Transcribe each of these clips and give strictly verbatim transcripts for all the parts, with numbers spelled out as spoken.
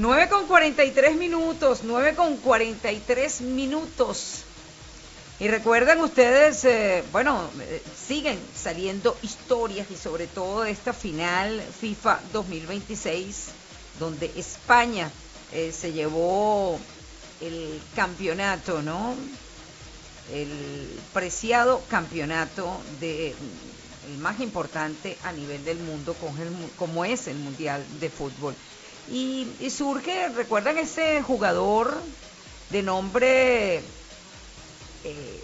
nueve con cuarenta y tres minutos, nueve con cuarenta y tres minutos. Y recuerdan ustedes, eh, bueno, eh, siguen saliendo historias y sobre todo de esta final FIFA dos mil veintiséis, donde España eh, se llevó el campeonato, ¿no? El preciado campeonato de el más importante a nivel del mundo, como, el, como es el Mundial de Fútbol. Y, y surge, ¿recuerdan ese jugador de nombre eh,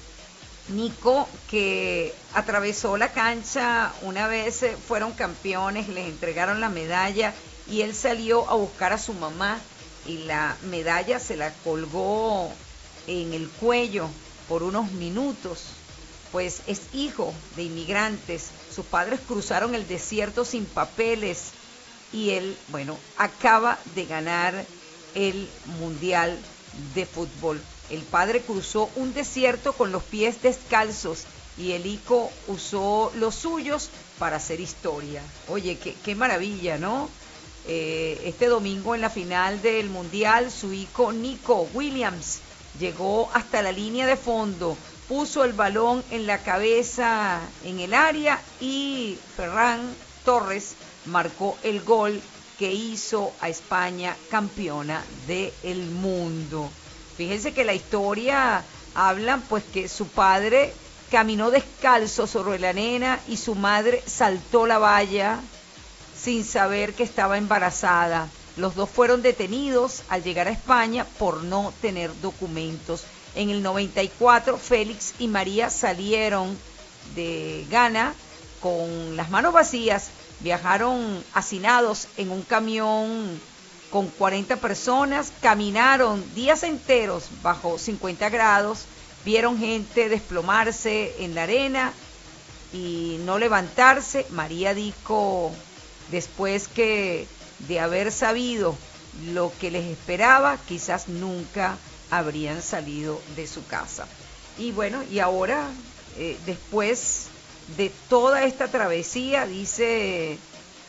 Nico, que atravesó la cancha una vez, eh, fueron campeones, les entregaron la medalla y él salió a buscar a su mamá y la medalla se la colgó en el cuello por unos minutos? Pues es hijo de inmigrantes, sus padres cruzaron el desierto sin papeles y él, bueno, acaba de ganar el Mundial de Fútbol. El padre cruzó un desierto con los pies descalzos y el hijo usó los suyos para hacer historia. Oye, qué, qué maravilla, ¿no? Eh, este domingo en la final del Mundial, su hijo Nico Williams llegó hasta la línea de fondo, puso el balón en la cabeza en el área y Ferran Torres marcó el gol que hizo a España campeona del mundo. Fíjense que la historia habla pues que su padre caminó descalzo sobre la arena y su madre saltó la valla sin saber que estaba embarazada. Los dos fueron detenidos al llegar a España por no tener documentos. En el noventa y cuatro, Félix y María salieron de Ghana con las manos vacías. Viajaron hacinados en un camión con cuarenta personas, caminaron días enteros bajo cincuenta grados, vieron gente desplomarse en la arena y no levantarse. María dijo después que de haber sabido lo que les esperaba, quizás nunca habrían salido de su casa. Y bueno, y ahora, eh, después de toda esta travesía, dice, eh,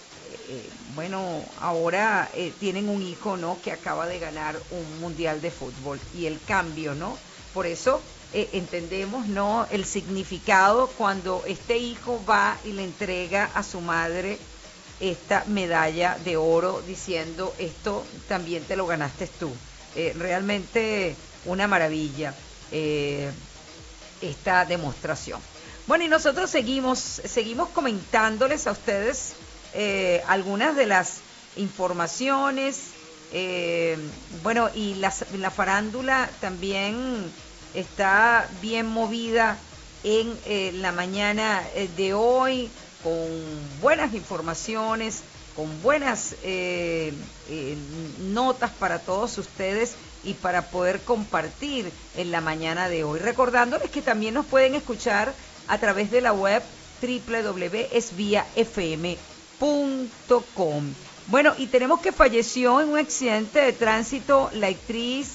bueno, ahora eh, tienen un hijo, ¿no?, que acaba de ganar un Mundial de Fútbol, y el cambio, ¿no? Por eso eh, entendemos, ¿no?, el significado cuando este hijo va y le entrega a su madre esta medalla de oro diciendo, esto también te lo ganaste tú. Eh, realmente una maravilla eh, esta demostración. Bueno, y nosotros seguimos, seguimos comentándoles a ustedes eh, algunas de las informaciones, eh, bueno, y la, la farándula también está bien movida en eh, la mañana de hoy, con buenas informaciones, con buenas eh, eh, notas para todos ustedes y para poder compartir en la mañana de hoy. Recordándoles que también nos pueden escuchar a través de la web doble u doble u doble u punto es vía f m punto com. Bueno, y tenemos que falleció en un accidente de tránsito la actriz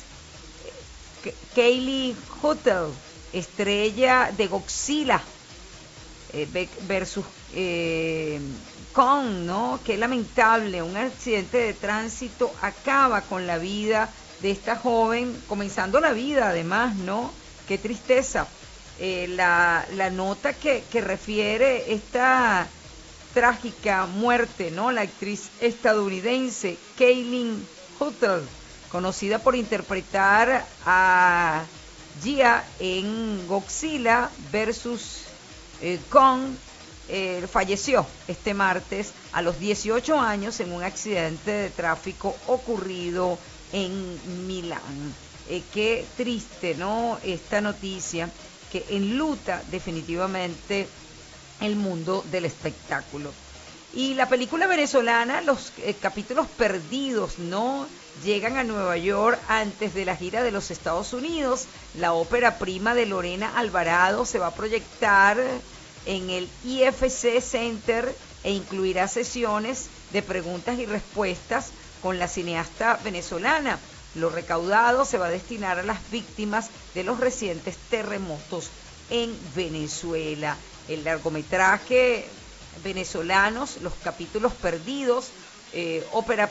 Kaylee Huttel, estrella de Godzilla eh, versus eh, Kong, ¿no? Qué lamentable, un accidente de tránsito acaba con la vida de esta joven, comenzando la vida además, ¿no? Qué tristeza. Eh, la, la nota que, que refiere esta trágica muerte, ¿no? La actriz estadounidense Kaylee Huttel, conocida por interpretar a Gia en Godzilla versus eh, Kong, eh, falleció este martes a los dieciocho años en un accidente de tráfico ocurrido en Milán. Eh, qué triste, ¿no?, esta noticia que enluta definitivamente el mundo del espectáculo. Y la película venezolana, los eh, capítulos perdidos, ¿no?, llegan a Nueva York antes de la gira de los Estados Unidos. La ópera prima de Lorena Alvarado se va a proyectar en el I F C Center e incluirá sesiones de preguntas y respuestas con la cineasta venezolana. Lo recaudado se va a destinar a las víctimas de los recientes terremotos en Venezuela. El largometraje Venezolanos, los capítulos perdidos, eh, ópera